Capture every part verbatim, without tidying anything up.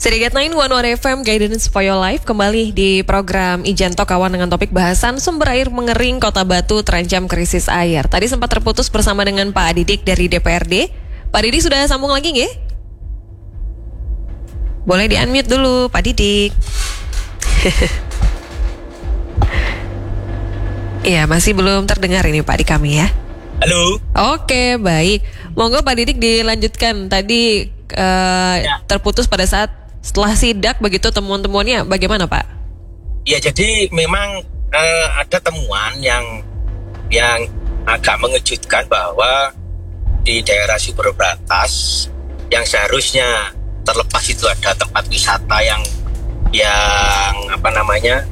Sedikit sembilan satu satu F M Guidance for Your Life kembali di program Ijanto Kawan dengan topik bahasan sumber air mengering Kota Batu terancam krisis air. Tadi sempat terputus bersama dengan Pak Didik dari D P R D. Pak Didik sudah sambung lagi nggih? Boleh di-unmute dulu Pak Didik. Iya, masih belum terdengar ini Pak di kami ya. Halo. Oke, baik. Monggo Pak Didik dilanjutkan. Tadi uh, ya. terputus pada saat setelah sidak begitu temuan-temuannya bagaimana Pak? Ya, jadi memang uh, ada temuan yang yang agak mengejutkan bahwa di daerah Sumber Brantas yang seharusnya terlepas itu ada tempat wisata yang yang apa namanya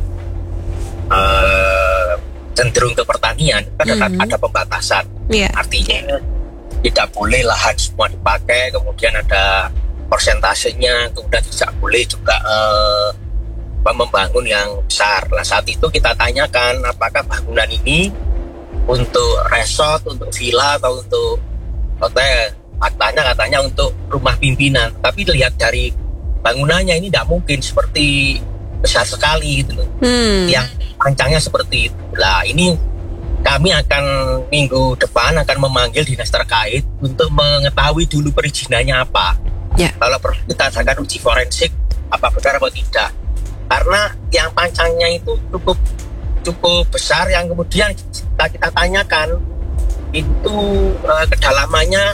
uh, cenderung ke pertanian, ada mm-hmm. ada pembatasan. Yeah. Artinya tidak boleh lahan semua dipakai, kemudian ada persentasenya, kemudian tidak boleh juga uh, membangun yang besar. Nah, saat itu kita tanyakan apakah bangunan ini untuk resort, untuk villa atau untuk hotel. Faktanya katanya untuk rumah pimpinan. Tapi dilihat dari bangunannya ini tidak mungkin seperti besar sekali gitu loh. Hmm. Yang pancangnya seperti itu. Nah, ini kami akan minggu depan akan memanggil dinas terkait untuk mengetahui dulu perizinannya apa. Ya. Kalau perlu kita adakan uji forensik apa benar atau tidak, karena yang pancangnya itu cukup cukup besar, yang kemudian kita kita tanyakan itu uh, kedalamannya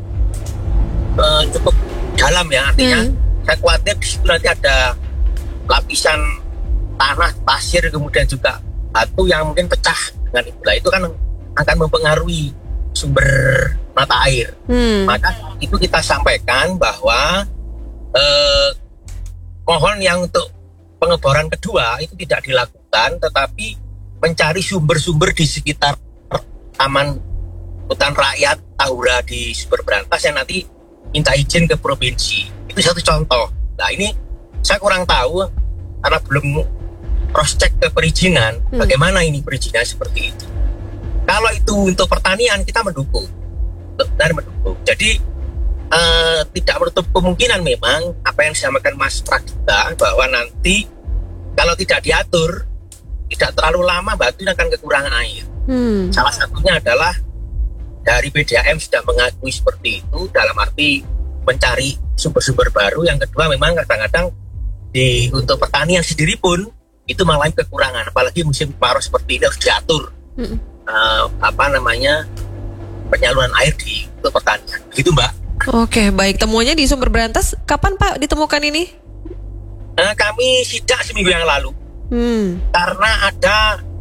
uh, cukup dalam ya, artinya hmm. saya khawatir di situ nanti ada lapisan tanah, pasir, kemudian juga batu yang mungkin pecah dengan itu. Nah, itu kan akan mempengaruhi sumber mata air. Hmm. Maka itu kita sampaikan bahwa eh, mohon yang untuk pengeboran kedua itu tidak dilakukan, tetapi mencari sumber-sumber di sekitar Taman Hutan Rakyat Tahura di Sumber Brantas yang nanti minta izin ke provinsi. Itu satu contoh. Nah, ini saya kurang tahu karena belum cross check ke perizinan, hmm. bagaimana ini perizinan seperti itu. Kalau itu untuk pertanian kita mendukung, benar mendukung. Jadi uh, tidak menutup kemungkinan memang apa yang disampaikan Mas Pragita bahwa nanti kalau tidak diatur, tidak terlalu lama Batu akan kekurangan air. Hmm. Salah satunya adalah dari P D A M sudah mengakui seperti itu dalam arti mencari sumber-sumber baru. Yang kedua memang kadang-kadang di untuk pertanian sendiri pun itu malah kekurangan, apalagi musim kemarau seperti ini harus diatur. Hmm. Uh, apa namanya penyaluran air di untuk pertanian, begitu Mbak. Oke, baik. Temuannya di Sumber Brantas kapan Pak ditemukan ini? Uh, kami sidak seminggu yang lalu, hmm. karena ada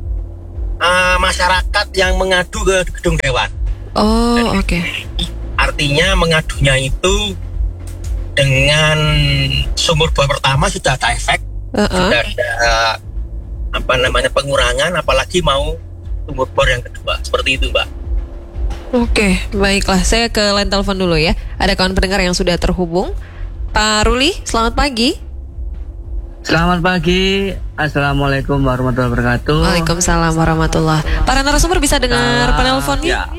uh, masyarakat yang mengadu ke gedung dewan. Oh, oke. Okay. Artinya mengadunya itu dengan sumur bor pertama sudah ada efek, uh-uh. sudah ada uh, apa namanya pengurangan, apalagi mau sumur bor yang kedua, seperti itu Mbak. Oke, baiklah. Saya ke line telepon dulu ya. Ada kawan pendengar yang sudah terhubung. Pak Ruli, selamat pagi. Selamat pagi. Assalamualaikum warahmatullahi wabarakatuh. Waalaikumsalam warahmatullahi. Para narasumber bisa dengar uh, penelponnya? Ya.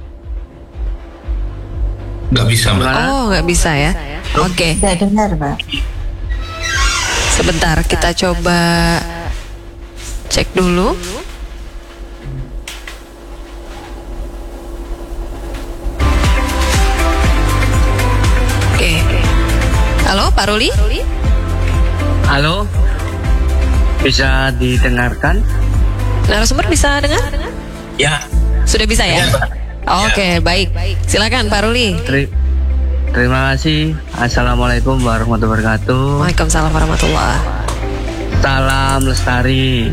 Nggak bisa Mbak. Oh, nggak bisa ya. Oke. Tidak dengar Mbak. Sebentar, kita coba cek dulu. Halo Pak Ruli? Halo, bisa didengarkan? Narasumber bisa dengar? Ya. Sudah bisa ya? Ya, Oke, ya. Baik. Silakan Pak Ruli. Teri- terima kasih. Assalamualaikum warahmatullahi wabarakatuh. Waalaikumsalam warahmatullahi. Salam lestari.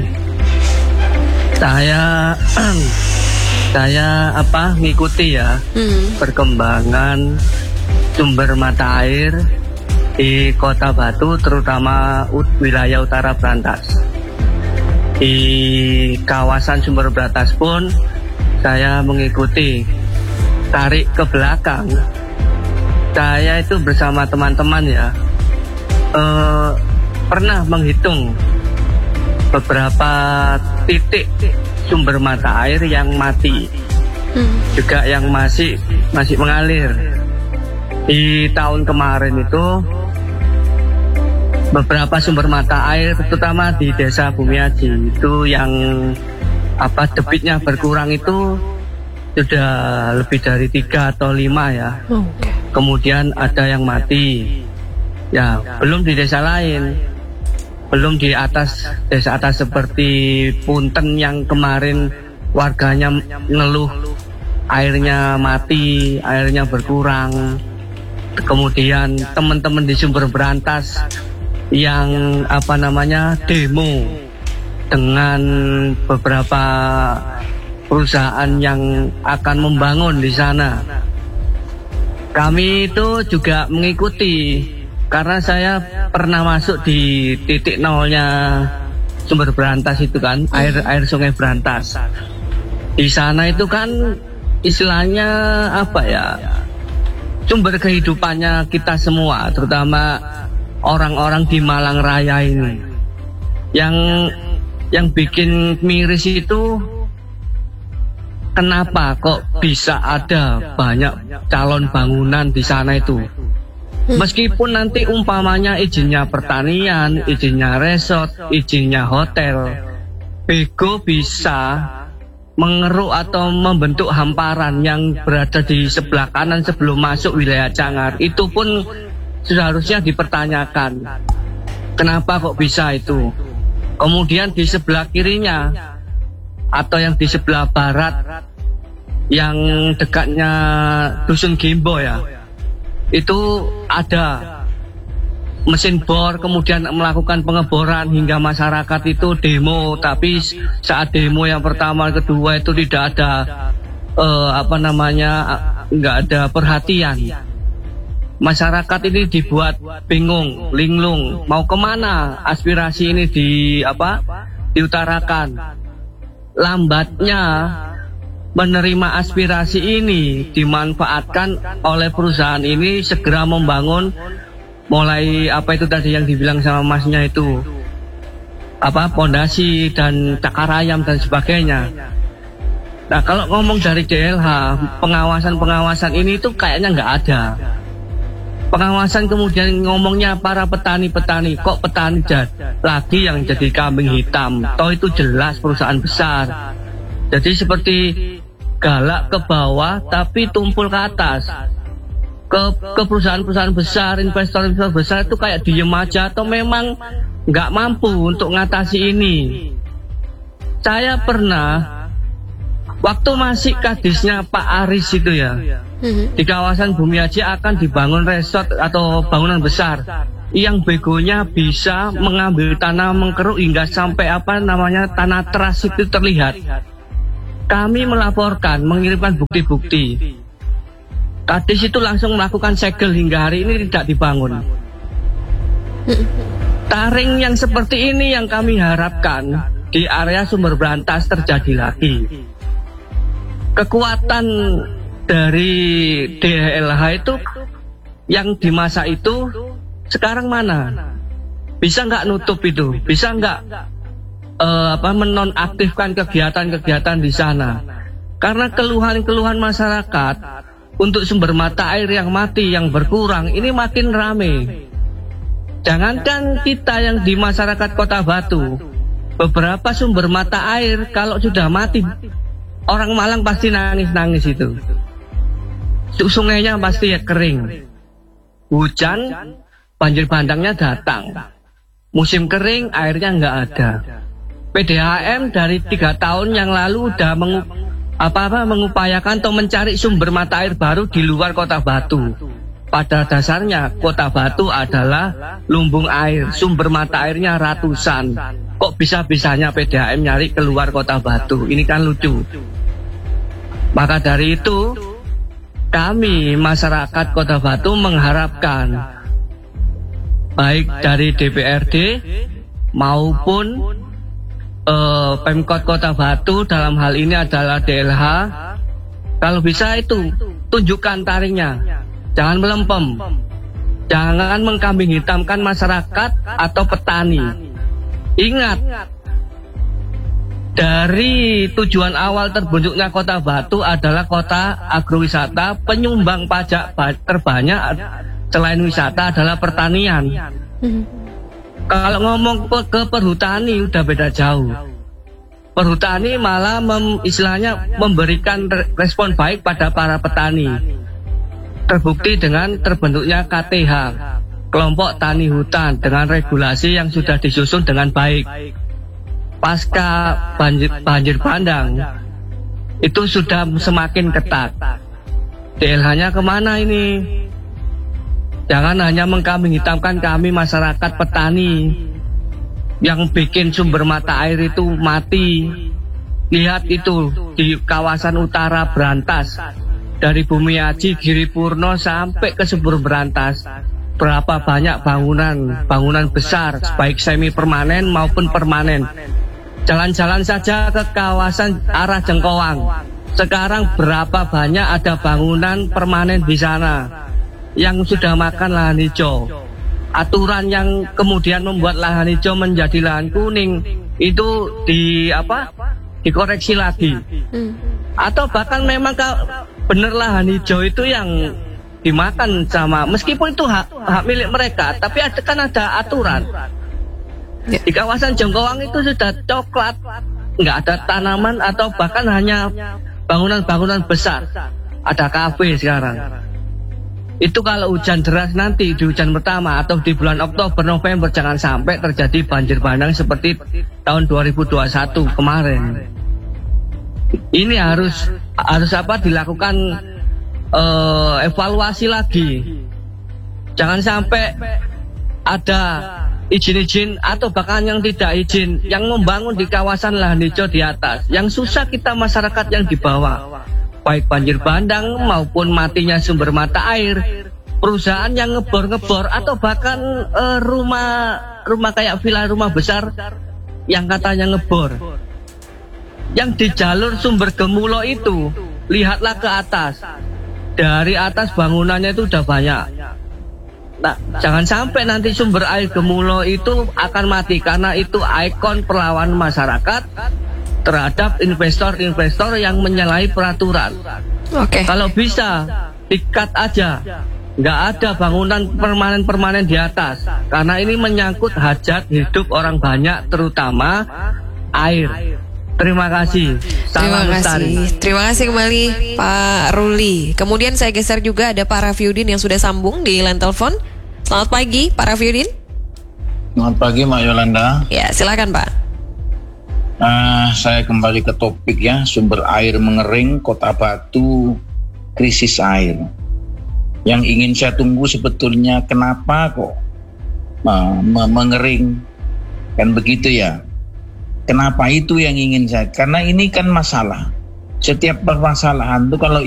Saya saya apa ngikuti ya hmm. perkembangan sumber mata air di Kota Batu, terutama wilayah utara Brantas. Di kawasan Sumber Brantas pun saya mengikuti. Tarik ke belakang, saya itu bersama teman-teman ya eh, pernah menghitung beberapa titik sumber mata air yang mati, hmm. juga yang masih masih mengalir. Di tahun kemarin itu beberapa sumber mata air, terutama di desa Bumiaji itu yang apa debitnya berkurang itu sudah lebih dari tiga atau lima ya. Okay. Kemudian ada yang mati. Ya, belum di desa lain. Belum di atas desa atas seperti Punten yang kemarin warganya ngeluh airnya mati, airnya berkurang. Kemudian teman-teman di Sumber Berantas yang apa namanya demo dengan beberapa perusahaan yang akan membangun di sana. Kami itu juga mengikuti karena saya pernah masuk di titik nolnya Sumber Berantas itu kan, air air Sungai Berantas. Di sana itu kan istilahnya apa ya? Sumber kehidupannya kita semua, terutama orang-orang di Malang Raya ini. Yang yang bikin miris itu kenapa kok bisa ada banyak calon bangunan di sana itu? Meskipun nanti umpamanya izinnya pertanian, izinnya resort, izinnya hotel, bego bisa mengeruk atau membentuk hamparan yang berada di sebelah kanan sebelum masuk wilayah Cangar. Itu pun seharusnya dipertanyakan. Kenapa kok bisa itu? Kemudian di sebelah kirinya atau yang di sebelah barat yang dekatnya Dusun Gimbo ya, itu ada mesin bor, kemudian melakukan pengeboran hingga masyarakat itu demo. Tapi saat demo yang pertama kedua itu tidak ada uh, apa namanya nggak ada perhatian. Masyarakat ini dibuat bingung, linglung, mau kemana aspirasi ini di apa diutarakan. Lambatnya menerima aspirasi ini dimanfaatkan oleh perusahaan ini segera membangun mulai apa itu tadi yang dibilang sama masnya itu apa pondasi dan cakar ayam dan sebagainya. Nah kalau ngomong dari D L H pengawasan-pengawasan ini itu kayaknya nggak ada. Pengawasan kemudian ngomongnya para petani-petani, kok petani jad, lagi yang jadi kambing hitam. Toh itu jelas perusahaan besar. Jadi seperti galak ke bawah tapi tumpul ke atas. Ke, ke perusahaan-perusahaan besar, investor-investor besar itu kayak diem aja atau memang nggak mampu untuk ngatasi ini. Saya pernah waktu masih kadisnya Pak Aris itu ya, di kawasan Bumiaji akan dibangun resort atau bangunan besar yang begonya bisa mengambil tanah mengkeruk hingga sampai apa namanya tanah teras itu terlihat. Kami melaporkan, mengirimkan bukti-bukti. Kadis itu langsung melakukan segel hingga hari ini tidak dibangun. Taring yang seperti ini yang kami harapkan di area Sumber Berantas terjadi lagi. Kekuatan dari D L H itu yang di masa itu sekarang mana? Bisa nggak nutup itu? Bisa nggak uh, apa menonaktifkan kegiatan-kegiatan di sana? Karena keluhan-keluhan masyarakat untuk sumber mata air yang mati, yang berkurang, ini makin rame. Jangankan kita yang di masyarakat Kota Batu, beberapa sumber mata air kalau sudah mati, orang Malang pasti nangis-nangis itu. Sungainya pasti ya kering. Hujan, banjir bandangnya datang. Musim kering, airnya nggak ada. P D H M dari tiga tahun yang lalu udah mengu apa-apa mengupayakan atau mencari sumber mata air baru di luar Kota Batu. Pada dasarnya Kota Batu adalah lumbung air, sumber mata airnya ratusan. Kok bisa-bisanya P D H M nyari keluar Kota Batu? Ini kan lucu. Maka dari itu kami masyarakat Kota Batu mengharapkan baik dari D P R D maupun Uh, Pemkot Kota Batu dalam hal ini adalah D L H, kalau bisa itu tunjukkan taringnya, jangan melempem, jangan mengkambing hitamkan masyarakat atau petani. Ingat, dari tujuan awal terbentuknya Kota Batu adalah kota agrowisata, penyumbang pajak terbanyak selain wisata adalah pertanian. Kalau ngomong ke, ke perhutani udah beda jauh. Perhutani malah mem, istilahnya memberikan respon baik pada para petani. Terbukti dengan terbentuknya K T H, kelompok tani hutan, dengan regulasi yang sudah disusun dengan baik. Pasca banjir, banjir bandang itu sudah semakin ketat. D L H-nya kemana ini? Jangan hanya mengkambing hitamkan kami masyarakat petani yang bikin sumber mata air itu mati. Lihat itu di kawasan utara Brantas, dari Bumiaji, Giripurno sampai ke Subur Brantas. Berapa banyak bangunan, bangunan besar, baik semi permanen maupun permanen. Jalan-jalan saja ke kawasan arah Jengkoang. Sekarang berapa banyak ada bangunan permanen di sana yang sudah makan lahan hijau. Aturan yang kemudian membuat lahan hijau menjadi lahan kuning itu di apa? Dikoreksi lagi. Atau bahkan memang benar lahan hijau itu yang dimakan sama, meskipun itu hak, hak milik mereka, tapi ada, kan ada aturan. Di kawasan Jengkoang itu sudah coklat, nggak ada tanaman atau bahkan hanya bangunan-bangunan besar. Ada kafe sekarang. Itu kalau hujan deras nanti di hujan pertama atau di bulan Oktober November, jangan sampai terjadi banjir bandang seperti tahun dua ribu dua puluh satu kemarin. Ini harus harus apa dilakukan uh, evaluasi lagi. Jangan sampai ada izin-izin atau bahkan yang tidak izin yang membangun di kawasan lahan hijau di atas. Yang susah kita masyarakat yang di bawah. Baik banjir bandang maupun matinya sumber mata air, perusahaan yang ngebor-ngebor atau bahkan uh, rumah rumah kayak villa, rumah besar yang katanya ngebor. Yang di jalur sumber Gemulo itu, lihatlah ke atas. Dari atas bangunannya itu udah banyak. Nah, jangan sampai nanti sumber air Gemulo itu akan mati karena itu ikon perlawanan masyarakat terhadap investor-investor yang menyalahi peraturan. Oke. Okay. Kalau bisa di-cut aja, nggak ada bangunan permanen-permanen di atas, karena ini menyangkut hajat hidup orang banyak, terutama air. Terima kasih. Salam Terima kasih. Lestari. Terima kasih kembali Pak Ruli. Kemudian saya geser juga ada Pak Rafiudin yang sudah sambung di line telepon. Selamat pagi Pak Rafiudin. Selamat pagi Mbak Yolanda. Ya silakan Pak. Uh, saya kembali ke topik ya, sumber air mengering, Kota Batu krisis air. Yang ingin saya tunggu sebetulnya kenapa kok uh, mengering, kan begitu ya? Kenapa itu yang ingin saya? Karena ini kan masalah. Setiap permasalahan itu kalau